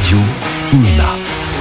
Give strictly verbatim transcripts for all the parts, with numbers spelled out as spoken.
Radio Cinéma.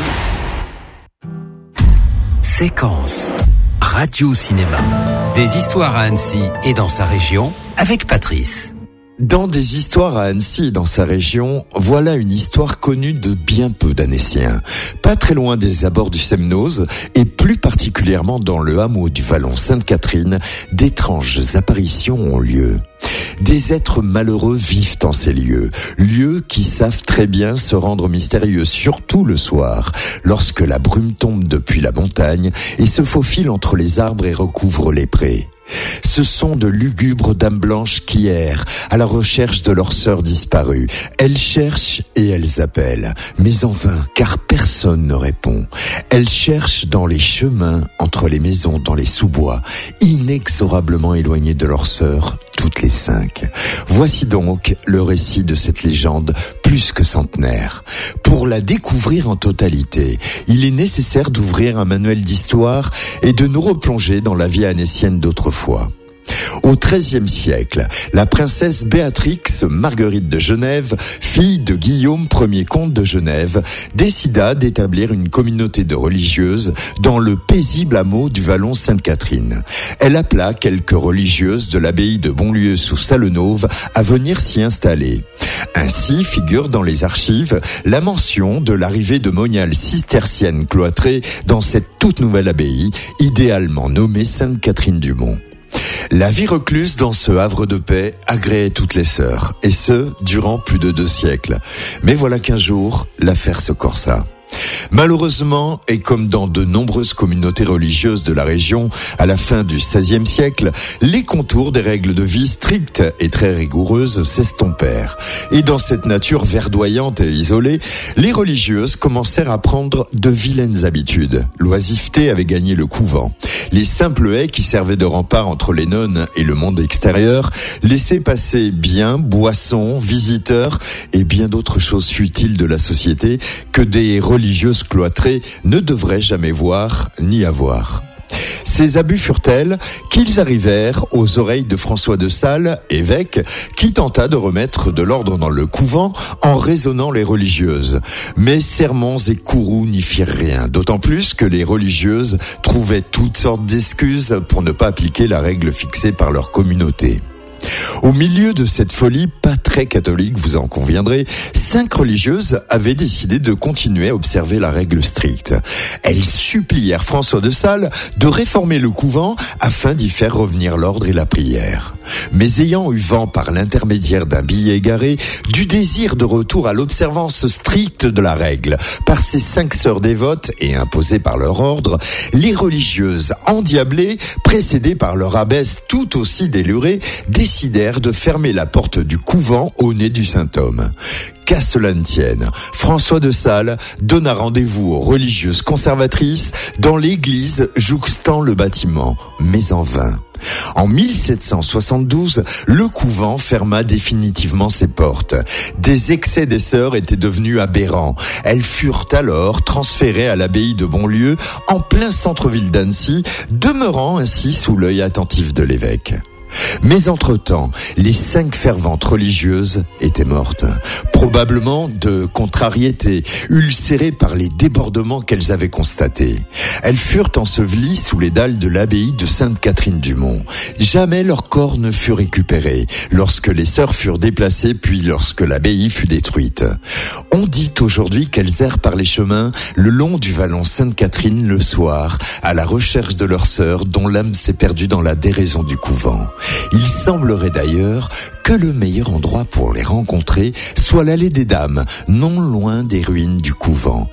Séquence Radio Cinéma. Des histoires à Annecy et dans sa région avec Patrice. Dans des histoires à Annecy et dans sa région, voilà une histoire connue de bien peu d'Annéciens. Pas très loin des abords du Semnoz, et plus particulièrement dans le hameau du Vallon Sainte-Catherine, d'étranges apparitions ont lieu. Des êtres malheureux vivent en ces lieux, lieux qui savent très bien se rendre mystérieux, surtout le soir, lorsque la brume tombe depuis la montagne et se faufile entre les arbres et recouvre les prés. Ce sont de lugubres dames blanches qui errent à la recherche de leurs sœurs disparues. Elles cherchent et elles appellent, mais en vain, car personne ne répond. Elles cherchent dans les chemins, entre les maisons, dans les sous-bois, inexorablement éloignées de leurs sœurs, toutes les cinq. Voici donc le récit de cette légende plus que centenaire. Pour la découvrir en totalité, il est nécessaire d'ouvrir un manuel d'histoire et de nous replonger dans la vie annécienne d'autrefois. Au treizième siècle, la princesse Béatrix Marguerite de Genève, fille de Guillaume Ier comte de Genève, décida d'établir une communauté de religieuses dans le paisible hameau du Vallon Sainte-Catherine. Elle appela quelques religieuses de l'abbaye de Bonlieu sous Salenauve à venir s'y installer. Ainsi figure dans les archives la mention de l'arrivée de moniales cisterciennes cloîtrées dans cette toute nouvelle abbaye, idéalement nommée Sainte-Catherine-du-Mont. La vie recluse dans ce havre de paix agréait toutes les sœurs, et ce, durant plus de deux siècles. Mais voilà qu'un jour, l'affaire se corsa. Malheureusement, et comme dans de nombreuses communautés religieuses de la région, à la fin du seizième siècle, les contours des règles de vie strictes et très rigoureuses s'estompèrent. Et dans cette nature verdoyante et isolée, les religieuses commencèrent à prendre de vilaines habitudes. L'oisiveté avait gagné le couvent. Les simples haies qui servaient de rempart entre les nonnes et le monde extérieur laissaient passer biens, boissons, visiteurs et bien d'autres choses futiles de la société que des religieuses religieuses cloîtrées ne devraient jamais voir ni avoir. Ces abus furent tels qu'ils arrivèrent aux oreilles de François de Sales, évêque, qui tenta de remettre de l'ordre dans le couvent en raisonnant les religieuses. Mais sermons et courroux n'y firent rien, d'autant plus que les religieuses trouvaient toutes sortes d'excuses pour ne pas appliquer la règle fixée par leur communauté. Au milieu de cette folie pas très catholique, vous en conviendrez, cinq religieuses avaient décidé de continuer à observer la règle stricte. Elles supplièrent François de Sales de réformer le couvent afin d'y faire revenir l'ordre et la prière. Mais ayant eu vent par l'intermédiaire d'un billet égaré du désir de retour à l'observance stricte de la règle par ces cinq sœurs dévotes et imposées par leur ordre, les religieuses endiablées, précédées par leur abbesse tout aussi délurée, décidèrent de fermer la porte du couvent au nez du saint-homme. Qu'à cela ne tienne, François de Sales donna rendez-vous aux religieuses conservatrices dans l'église jouxtant le bâtiment, mais en vain. En mille sept cent soixante-douze, le couvent ferma définitivement ses portes. Des excès des sœurs étaient devenus aberrants. Elles furent alors transférées à l'abbaye de Bonlieu, en plein centre-ville d'Annecy, demeurant ainsi sous l'œil attentif de l'évêque. Mais entre-temps, les cinq ferventes religieuses étaient mortes, probablement de contrariété, ulcérées par les débordements qu'elles avaient constatés. Elles furent ensevelies sous les dalles de l'abbaye de Sainte-Catherine-du-Mont. Jamais leur corps ne fut récupéré, lorsque les sœurs furent déplacées, puis lorsque l'abbaye fut détruite. On dit aujourd'hui qu'elles errent par les chemins le long du Vallon Sainte-Catherine le soir, à la recherche de leurs sœurs dont l'âme s'est perdue dans la déraison du couvent. Il semblerait d'ailleurs que le meilleur endroit pour les rencontrer soit l'allée des Dames, non loin des ruines du couvent.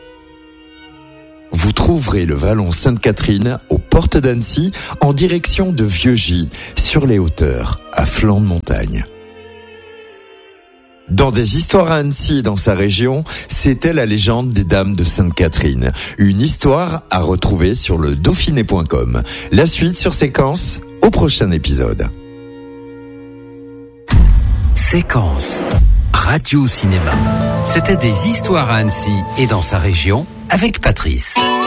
Vous trouverez le Vallon Sainte-Catherine aux portes d'Annecy en direction de Vieux-Gy, sur les hauteurs, à flanc de montagne. Dans des histoires à Annecy et dans sa région, c'était la légende des Dames de Sainte-Catherine. Une histoire à retrouver sur le dauphiné point com. La suite sur Séquence, au prochain épisode. Séquence Radio Cinéma. C'était des histoires à Annecy et dans sa région avec Patrice.